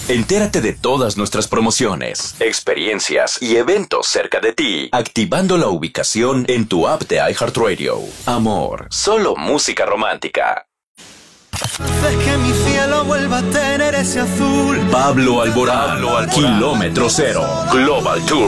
Entérate de todas nuestras promociones, experiencias y eventos cerca de ti, activando la ubicación en tu app de iHeartRadio. Amor, solo música romántica. Haces que mi cielo vuelva a tener ese azul. Pablo Alborán, Kilómetro Cero, Global Tour.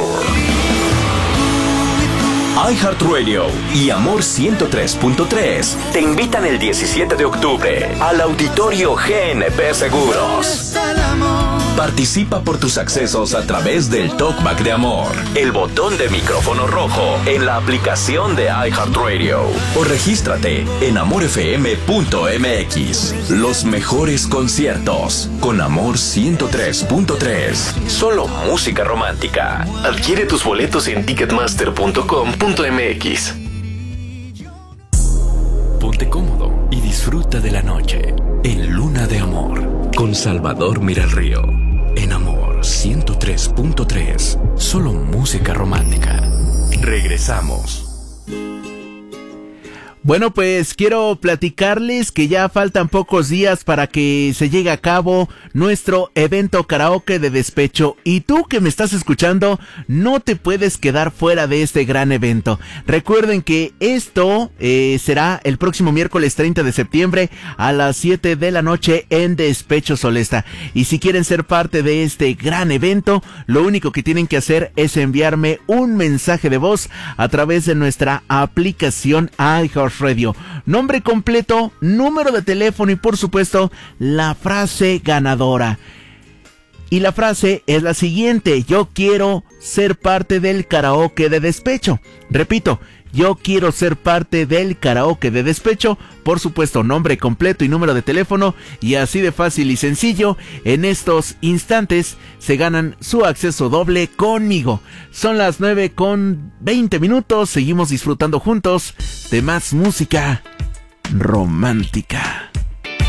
iHeartRadio y Amor 103.3 te invitan el 17 de octubre al Auditorio GNP Seguros. Participa por tus accesos a través del Talkback de Amor, el botón de micrófono rojo en la aplicación de iHeartRadio o regístrate en amorfm.mx. Los mejores conciertos con Amor 103.3. Solo música romántica. Adquiere tus boletos en ticketmaster.com.mx. Ponte cómodo y disfruta de la noche en Luna de Amor con Salvador Miralrío. En Amor 103.3, solo música romántica. Regresamos. Bueno, pues quiero platicarles que ya faltan pocos días para que se llegue a cabo nuestro evento karaoke de despecho. Y tú que me estás escuchando, no te puedes quedar fuera de este gran evento. Recuerden que esto será el próximo miércoles 30 de septiembre a las 7 de la noche en Despecho Solesta. Y si quieren ser parte de este gran evento, lo único que tienen que hacer es enviarme un mensaje de voz a través de nuestra aplicación iHeartRadio. Nombre completo, número de teléfono y por supuesto la frase ganadora. Y la frase es la siguiente: yo quiero ser parte del karaoke de despecho. Repito, yo quiero ser parte del karaoke de despecho. Por supuesto, nombre completo y número de teléfono. Y así de fácil y sencillo, en estos instantes se ganan su acceso doble conmigo. Son las 9:20. Seguimos disfrutando juntos de más música romántica.